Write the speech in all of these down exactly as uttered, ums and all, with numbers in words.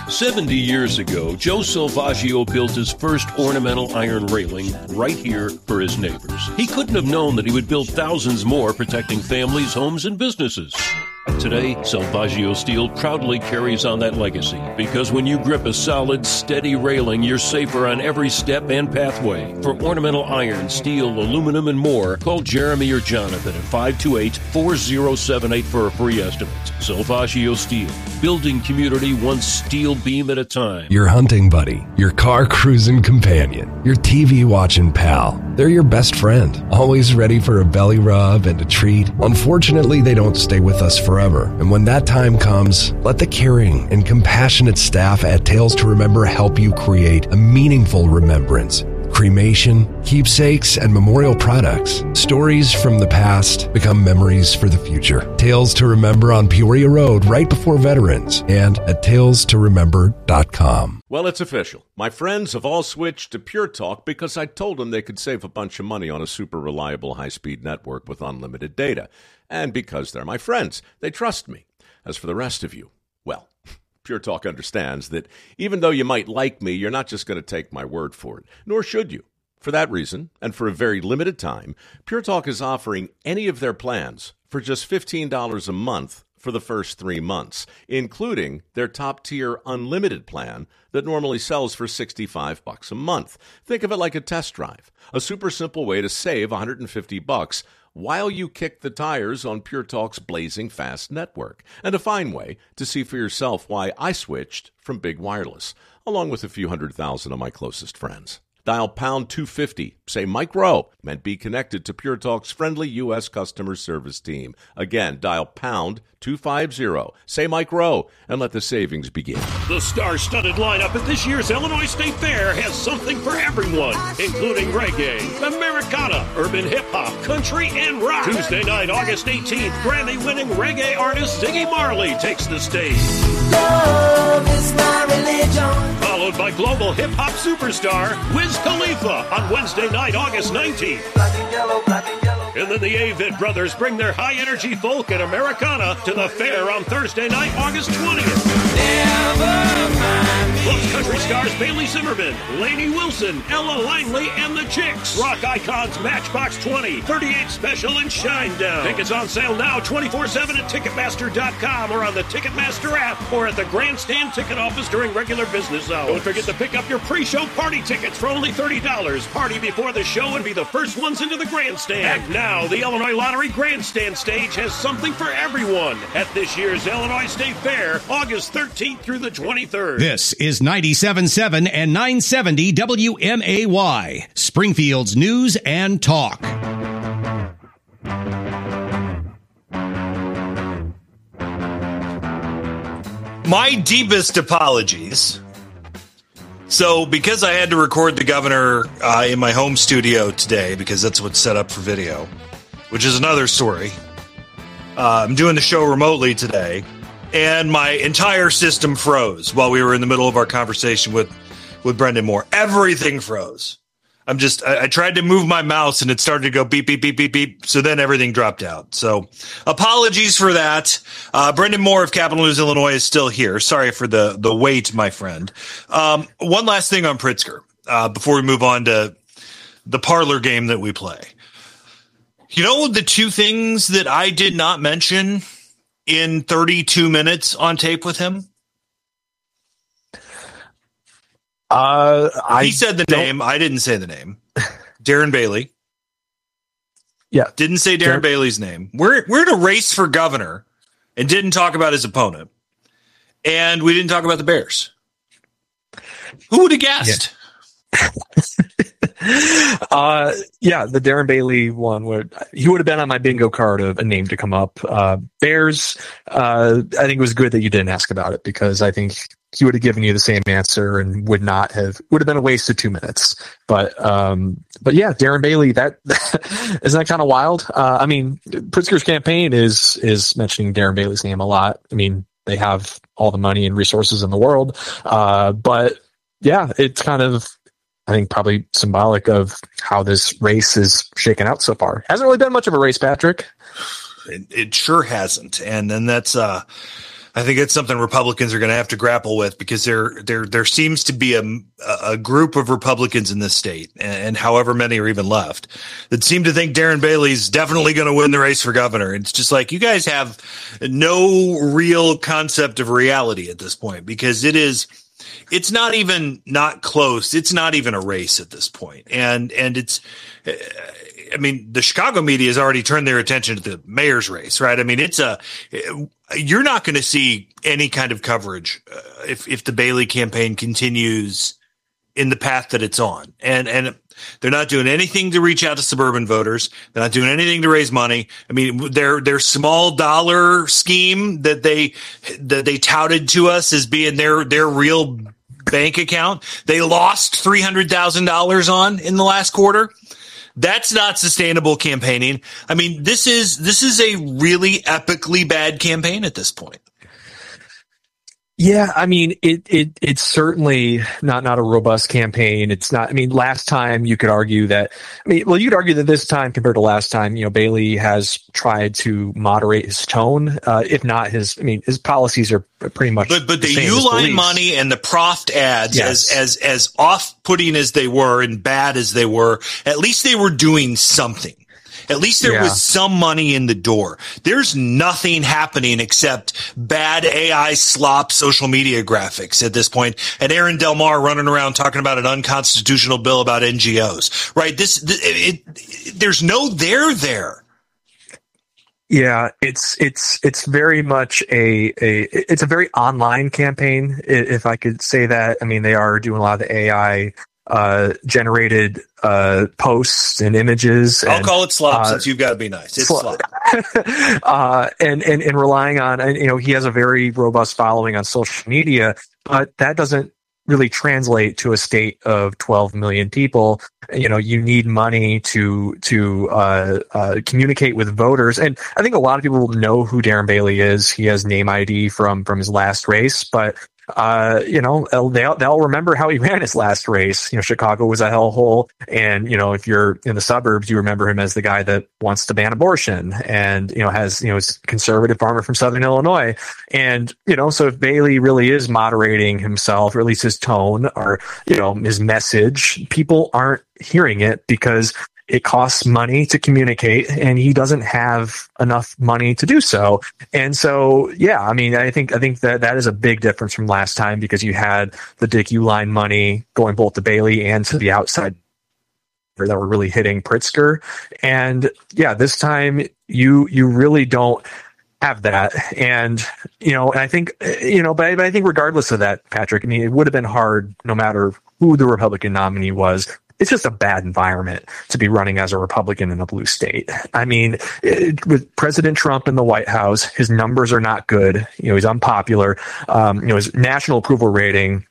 seventy years ago, Joe Salvaggio built his first ornamental iron railing right here for his neighbors. He couldn't have known that he would build thousands more protecting families, homes, and businesses. Today, Salvaggio Steel proudly carries on that legacy because when you grip a solid, steady railing, you're safer on every step and pathway. For ornamental iron, steel, aluminum, and more, call Jeremy or Jonathan at five two eight, four zero seven eight for a free estimate. Salvaggio Steel, building community one steel beam at a time. Your hunting buddy, your car cruising companion, your T V watching pal. They're your best friend, always ready for a belly rub and a treat. Unfortunately, they don't stay with us forever. And when that time comes, let the caring and compassionate staff at Tales to Remember help you create a meaningful remembrance. Cremation, keepsakes, and memorial products. Stories from the past become memories for the future. Tales to Remember on Peoria Road, right before Veterans, and at tales to remember dot com. Well, it's official. My friends have all switched to Pure Talk because I told them they could save a bunch of money on a super reliable high-speed network with unlimited data. And because they're my friends, they trust me. As for the rest of you, well, Pure Talk understands that even though you might like me, you're not just going to take my word for it, nor should you. For that reason, and for a very limited time, Pure Talk is offering any of their plans for just fifteen dollars a month for the first three months, including their top-tier unlimited plan that normally sells for sixty-five bucks a month. Think of it like a test drive, a super simple way to save one hundred fifty bucks while you kick the tires on Pure Talk's blazing fast network, and a fine way to see for yourself why I switched from Big Wireless, along with a few hundred thousand of my closest friends. Dial pound two fifty, say Mike Rowe, and be connected to Pure Talk's friendly U S customer service team. Again, dial pound two fifty, say Mike Rowe, and let the savings begin. The star-studded lineup at this year's Illinois State Fair has something for everyone, including reggae, Americana, urban hip-hop, country, and rock. Tuesday night, August eighteenth, Grammy-winning reggae artist Ziggy Marley takes the stage. Love is my religion. Followed by global hip-hop superstar Wiz Khalifa on Wednesday night, August nineteenth. Black and yellow, black and yellow. And then the Avett Brothers bring their high-energy folk and Americana to the fair on Thursday night, August twentieth. Never mind me. Plus country stars Bailey Zimmerman, Lainey Wilson, Ella Langley, and the Chicks. Rock icons Matchbox twenty, thirty-eight Special, and Shinedown. Tickets on sale now twenty-four seven at Ticketmaster dot com or on the Ticketmaster app or at the Grandstand ticket office during regular business hours. Don't forget to pick up your pre-show party tickets for only thirty dollars. Party before the show and be the first ones into the Grandstand. And now, the Illinois Lottery Grandstand stage has something for everyone at this year's Illinois State Fair, August thirteenth through the twenty-third. This is ninety-seven point seven and nine seventy W M A Y, Springfield's News and Talk. My deepest apologies. So, because I had to record the governor uh, in my home studio today, because that's what's set up for video, which is another story, uh, I'm doing the show remotely today, and my entire system froze while we were in the middle of our conversation with, with Brendan Moore. Everything froze. I'm just, I, I tried to move my mouse and it started to go beep, beep, beep, beep, beep. So then everything dropped out. So apologies for that. Uh, Brendan Moore of Capital News Illinois is still here. Sorry for the, the wait, my friend. Um, one last thing on Pritzker, uh, before we move on to the parlor game that we play. You know, the two things that I did not mention in thirty-two minutes on tape with him? Uh, I he said the name. I didn't say the name. Darren Bailey. Yeah. Didn't say Darren Dar- Bailey's name. We're, we're in a race for governor and didn't talk about his opponent. And we didn't talk about the Bears. Who would have guessed? Yeah. uh, yeah, the Darren Bailey one would, he would have been on my bingo card of a name to come up. Uh, Bears, uh, I think it was good that you didn't ask about it because I think he would have given you the same answer and would not have, would have been a waste of two minutes. But, um, but yeah, Darren Bailey, that, isn't that kind of wild? Uh, I mean, Pritzker's campaign is, is mentioning Darren Bailey's name a lot. I mean, they have all the money and resources in the world. Uh, but yeah, it's kind of, I think probably symbolic of how this race is shaken out so far. Hasn't really been much of a race, Patrick. It, it sure hasn't. And then that's, uh, I think it's something Republicans are going to have to grapple with, because there there there seems to be a a group of Republicans in this state, and however many are even left, that seem to think Darren Bailey's definitely going to win the race for governor. It's just like, you guys have no real concept of reality at this point, because it is it's not even not close. It's not even a race at this point. And and it's I mean, the Chicago media has already turned their attention to the mayor's race, right? I mean, it's a you're not going to see any kind of coverage uh, if if the Bailey campaign continues in the path that it's on, and and they're not doing anything to reach out to suburban voters. They're not doing anything to raise money. I mean, their their small dollar scheme that they that they touted to us as being their their real bank account, they lost three hundred thousand dollars on in the last quarter. That's not sustainable campaigning. I mean, this is this is a really epically bad campaign at this point. Yeah, I mean, it, it it's certainly not not a robust campaign. It's not. I mean, last time you could argue that. I mean, well, you'd argue that this time compared to last time, you know, Bailey has tried to moderate his tone, uh, if not his. I mean, his policies are pretty much. But but the, the Uline money and the Proft ads, yes. as as as off-putting as they were and bad as they were, at least they were doing something. At least there yeah. was some money in the door. There's nothing happening except bad A I slop social media graphics at this point, and Aaron Del Mar running around talking about an unconstitutional bill about N G Os. Right? This, it, it, there's no there there. Yeah, it's it's it's very much a a it's a very online campaign, if I could say that. I mean, they are doing a lot of the A I uh generated uh posts and images. I'll and, call it slop uh, since you've got to be nice. It's slop. uh and, and and relying on, and you know, he has a very robust following on social media, but that doesn't really translate to a state of twelve million people. You know, you need money to to uh, uh, communicate with voters, and I think a lot of people know who Darren Bailey is. He has name I D from from his last race, but uh, you know, they'll they'll remember how he ran his last race. You know, Chicago was a hellhole, and you know, if you're in the suburbs, you remember him as the guy that wants to ban abortion, and you know, has you know, is a conservative farmer from Southern Illinois, and you know, so if Bailey really is moderating himself, or at least his tone, or you know, his message, people aren't hearing it because it costs money to communicate, and he doesn't have enough money to do so. And so, yeah, I mean, I think I think that that is a big difference from last time, because you had the Dick Uline money going both to Bailey and to the outside that were really hitting Pritzker. And yeah, this time you you really don't have that. And you know, and I think you know, but, but I think regardless of that, Patrick, I mean, it would have been hard no matter who the Republican nominee was. It's just a bad environment to be running as a Republican in a blue state. I mean, it, with President Trump in the White House, his numbers are not good. You know, he's unpopular. Um, you know, his national approval rating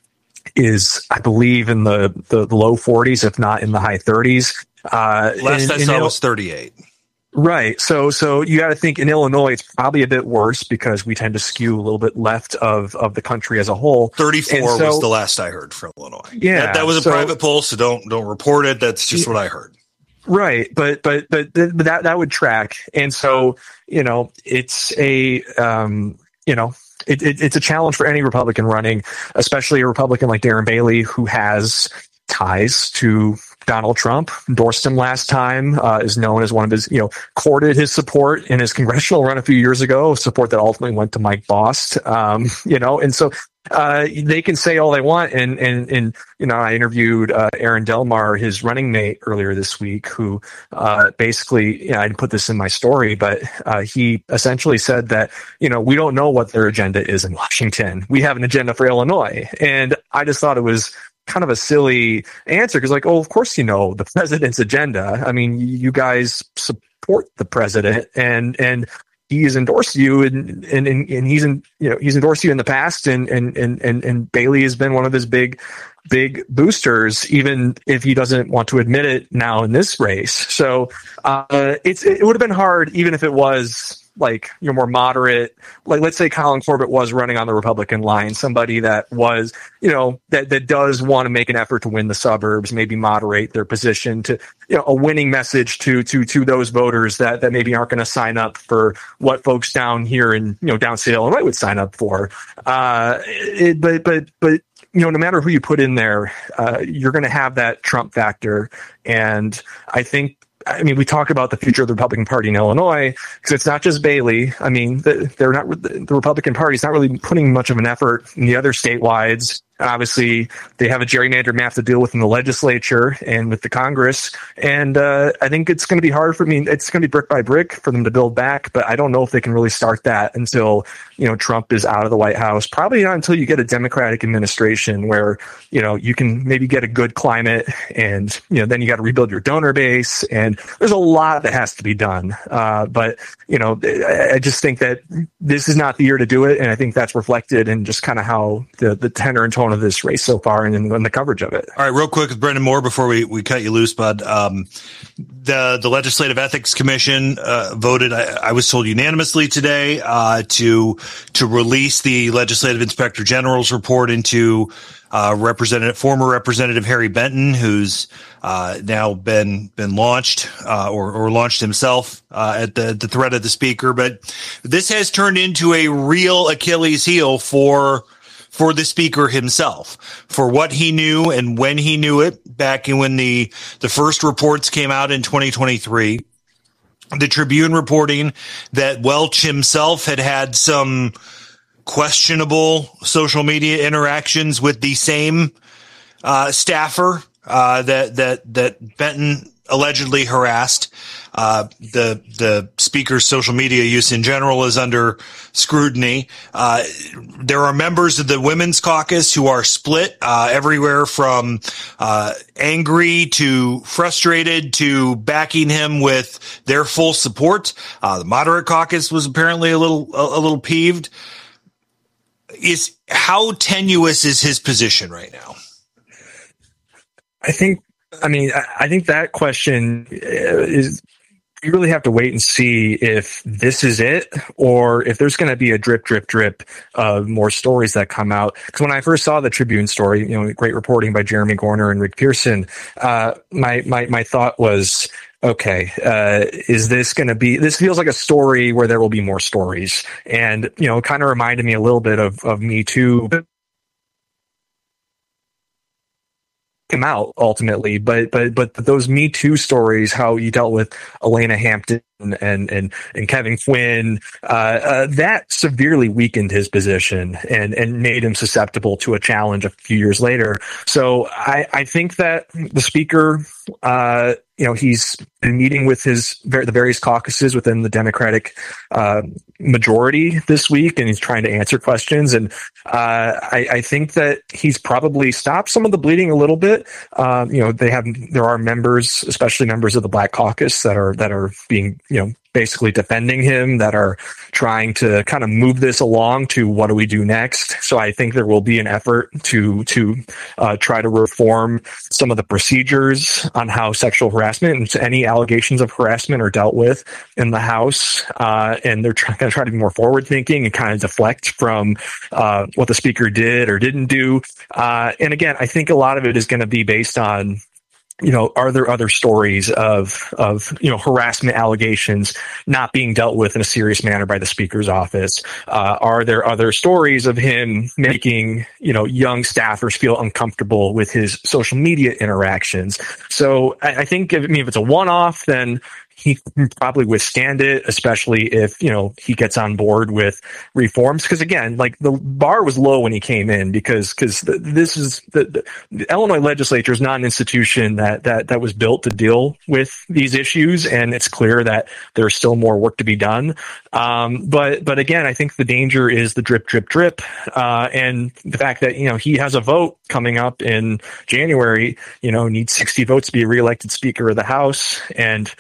is, I believe, in the, the, the low forties, if not in the high thirties. Uh, Last and, I and, saw you know, was thirty-eight. Right. So, so you got to think in Illinois, it's probably a bit worse because we tend to skew a little bit left of, of the country as a whole. thirty-four so, was the last I heard from Illinois. Yeah. That, that was a so, private poll, so don't, don't report it. That's just what I heard. Right. But, but, but, but that, that would track. And so, you know, it's a, um, you know, it, it, it's a challenge for any Republican running, especially a Republican like Darren Bailey, who has ties to Donald Trump, endorsed him last time, uh, is known as one of his, you know, courted his support in his congressional run a few years ago, support that ultimately went to Mike Bost, um, you know, and so uh, they can say all they want. And, and, and you know, I interviewed uh, Aaron Del Mar, his running mate, earlier this week, who uh, basically, you know, I didn't put this in my story, but uh, he essentially said that, you know, we don't know what their agenda is in Washington. We have an agenda for Illinois. And I just thought it was kind of a silly answer, because like, oh, of course you know the president's agenda. I mean, you guys support the president, and and he has endorsed you, and and and he's in, you know, he's endorsed you in the past, and and and and, and Bailey has been one of his big big boosters, even if he doesn't want to admit it now in this race. So uh, it's it would have been hard, even if it was like, you know, more moderate, like let's say Colin Corbett was running on the Republican line, somebody that was, you know, that, that does want to make an effort to win the suburbs, maybe moderate their position to, you know, a winning message to, to, to those voters that, that maybe aren't going to sign up for what folks down here in, you know, downstate Illinois would sign up for. Uh, it, but, but, but, you know, no matter who you put in there, uh, you're going to have that Trump factor. And I think, I mean, we talk about the future of the Republican Party in Illinois because it's not just Bailey. I mean, they're not, the Republican Party is not really putting much of an effort in the other statewides. Obviously, they have a gerrymandered map to deal with in the legislature and with the Congress. And uh, I think it's going to be hard for me. It's going to be brick by brick for them to build back. But I don't know if they can really start that until, you know, Trump is out of the White House. Probably not until you get a Democratic administration where, you know, you can maybe get a good climate and, you know, then you got to rebuild your donor base. And there's a lot that has to be done. Uh, but, you know, I just think that this is not the year to do it. And I think that's reflected in just kind of how the, the tenor and tone of this race so far and in, in the coverage of it. All right, real quick with Brendan Moore before we, we cut you loose, bud. Um, the the Legislative Ethics Commission uh, voted, I, I was told unanimously today, uh, to to release the Legislative Inspector General's report into uh, Representative former Representative Harry Benton, who's uh, now been been launched uh, or, or launched himself uh, at the, the threat of the Speaker. But this has turned into a real Achilles heel for. for the Speaker himself, for what he knew and when he knew it back in when the, the first reports came out in twenty twenty-three. The Tribune reporting that Welch himself had had some questionable social media interactions with the same uh, staffer uh, that, that, that Benton allegedly harassed. Uh, the, the Speaker's social media use in general is under scrutiny. Uh, there are members of the Women's Caucus who are split, uh, everywhere from, uh, angry to frustrated to backing him with their full support. Uh, the Moderate Caucus was apparently a little, a, a little peeved. Is, how tenuous is his position right now? I think, I mean, I think that question is, you really have to wait and see if this is it or if there's going to be a drip, drip, drip of more stories that come out. Because when I first saw the Tribune story, you know, great reporting by Jeremy Gorner and Rick Pearson, uh, my, my, my thought was, okay, uh, is this going to be, this feels like a story where there will be more stories. And, you know, it kind of reminded me a little bit of, of Me Too. Him out ultimately, but but but those Me Too stories, how you dealt with Elena Hampton and and and Kevin Quinn, uh, uh, that severely weakened his position and and made him susceptible to a challenge a few years later. So I I think that the Speaker, uh, you know, he's been meeting with his the various caucuses within the Democratic uh, majority this week, and he's trying to answer questions. And uh, I, I think that he's probably stopped some of the bleeding a little bit. Um, you know, they have there are members, especially members of the Black Caucus, that are that are being, you know, basically defending him, that are trying to kind of move this along to what do we do next. So I think there will be an effort to to uh, try to reform some of the procedures on how sexual harassment and any allegations of harassment are dealt with in the House. Uh, and they're trying to try to be more forward thinking and kind of deflect from uh, what the Speaker did or didn't do. Uh, and again, I think a lot of it is going to be based on, you know, are there other stories of, of, you know, harassment allegations not being dealt with in a serious manner by the Speaker's office? Uh, are there other stories of him making, you know, young staffers feel uncomfortable with his social media interactions? So I, I think, if, I mean, if it's a one-off, then he can probably withstand it, especially if, you know, he gets on board with reforms. Because again, like the bar was low when he came in, because because this is the, the, the Illinois legislature is not an institution that that that was built to deal with these issues, and it's clear that there's still more work to be done. Um, but but again, I think the danger is the drip, drip, drip, uh, and the fact that, you know, he has a vote coming up in January. You know, needs sixty votes to be reelected Speaker of the House, and, you know,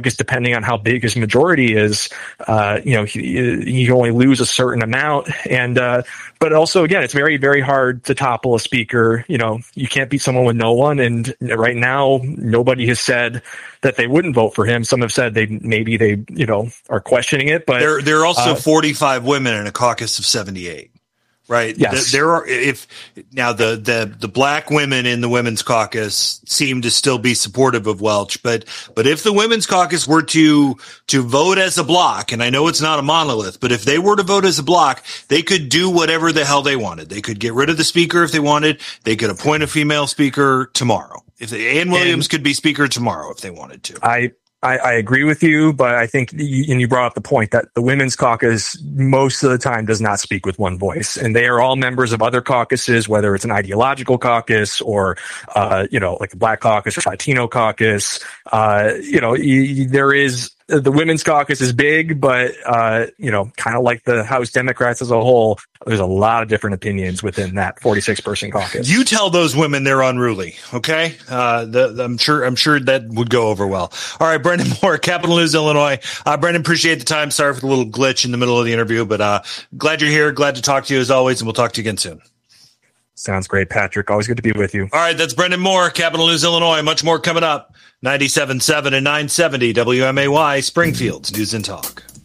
caucus, depending on how big his majority is, uh, you know, he, he only lose a certain amount. And, uh, but also, again, it's very, very hard to topple a speaker. You know, you can't beat someone with no one. And right now, nobody has said that they wouldn't vote for him. Some have said they maybe they, you know, are questioning it. But there, there are also uh, forty-five women in a caucus of seventy-eight. Right. Yes. There are, if now the, the, the black women in the women's caucus seem to still be supportive of Welch, but, but if the women's caucus were to, to vote as a block, and I know it's not a monolith, but if they were to vote as a block, they could do whatever the hell they wanted. They could get rid of the speaker if they wanted. They could appoint a female speaker tomorrow. If they, Ann Williams and could be speaker tomorrow if they wanted to. I, I, I agree with you, but I think, you, and you brought up the point that the women's caucus most of the time does not speak with one voice, and they are all members of other caucuses, whether it's an ideological caucus or, uh, you know, like the Black Caucus or Latino caucus. Uh, you know, y- there is, the women's caucus is big, but, uh, you know, kind of like the House Democrats as a whole, there's a lot of different opinions within that forty-six person caucus. You tell those women they're unruly, okay? Uh, the, the, I'm sure, I'm sure that would go over well. All right, Brendan Moore, Capital News, Illinois. Uh, Brendan, appreciate the time. Sorry for the little glitch in the middle of the interview, but, uh, glad you're here. Glad to talk to you as always, and we'll talk to you again soon. Sounds great, Patrick. Always good to be with you. All right, that's Brendan Moore, Capital News, Illinois. Much more coming up. ninety-seven point seven and nine seventy W M A Y, Springfield's News and Talk.